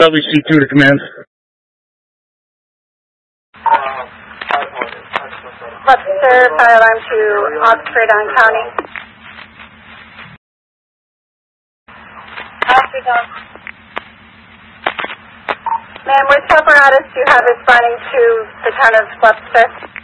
WC2 to command. Webster, fire alarm to Oxford on County. Ma'am, which apparatus do you have responding to the town of Webster?